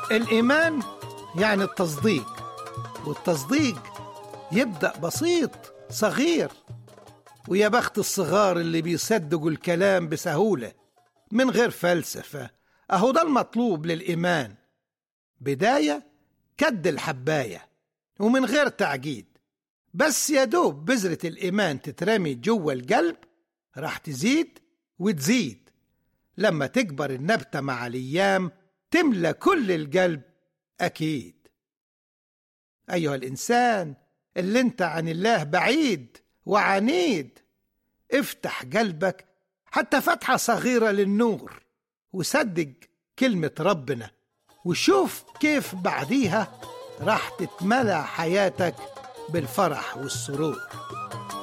الإيمان يعني التصديق، والتصديق يبدأ بسيط صغير، ويا بخت الصغار اللي بيصدقوا الكلام بسهولة من غير فلسفة. أهو ده المطلوب للإيمان، بداية كد الحباية ومن غير تعقيد، بس يا دوب بذرة الإيمان تترمي جوه القلب راح تزيد وتزيد. لما تكبر النبتة مع الأيام تملى كل القلب أكيد. أيها الإنسان اللي انت عن الله بعيد وعنيد، افتح قلبك حتى فتحة صغيرة للنور، وصدق كلمة ربنا، وشوف كيف بعديها راح تتملى حياتك بالفرح والسرور.